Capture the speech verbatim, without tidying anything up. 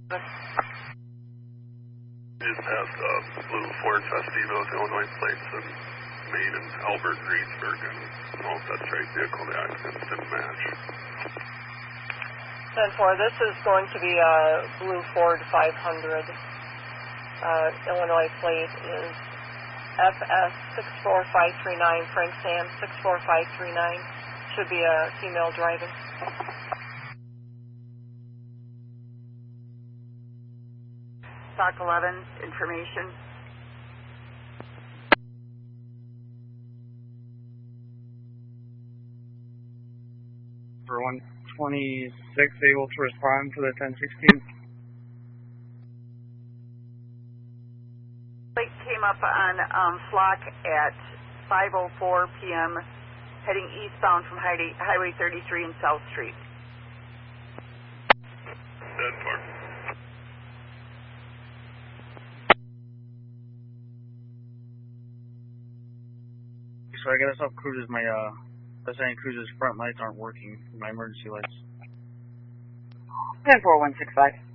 Just passed uh, blue Ford Festiva with Illinois plates and Maine and Albert and Reedsburg, and well, that's right vehicle. The accident didn't match. ten four, this is going to be a blue Ford five hundred. Uh, Illinois plate is F S six four five three nine, Frank Sam six four five three nine. Should be a female driving. Stock eleven, information. For one twenty-six, able to respond for the ten sixteen. Plate came up on um, Flock at five oh four p m heading eastbound from Highway, Highway thirty-three and South Street. ten four. So I got us off cruises. My uh, Designated Cruises front lights aren't working. My emergency lights. ten four one six five.